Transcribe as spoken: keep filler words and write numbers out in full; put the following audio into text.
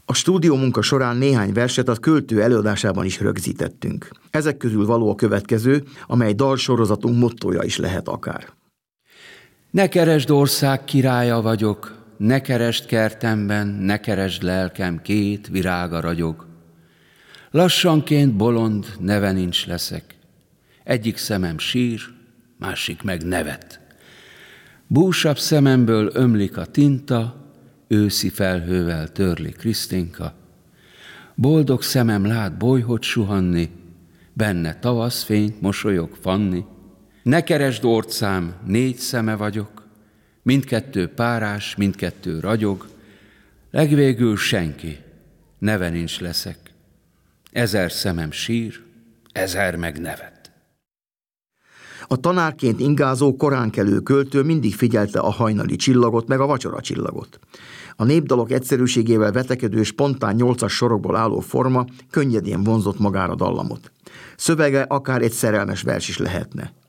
A stúdiómunka során néhány verset a költő előadásában is rögzítettünk. Ezek közül való a következő, amely dalsorozatunk mottója is lehet akár. Ne keresd ország királya vagyok, ne keresd kertemben, ne keresd lelkem, két virága ragyog. Lassanként bolond, neve nincs leszek. Egyik szemem sír, másik meg nevet. Búsabb szememből ömlik a tinta, őszi felhővel törli Krisztinka. Boldog szemem lát bolyhot suhanni, benne tavaszfényt mosolyog Fanni. Ne keresd orcám, négy szeme vagyok, mindkettő párás, mindkettő ragyog, legvégül senki, neve nincs leszek. Ezer szemem sír, ezer meg nevet. A tanárként ingázó, koránkelő költő mindig figyelte a hajnali csillagot, meg a vacsora csillagot. A népdalok egyszerűségével vetekedő, spontán nyolcas sorokból álló forma könnyedén vonzott magára dallamot. Szövege akár egy szerelmes vers is lehetne.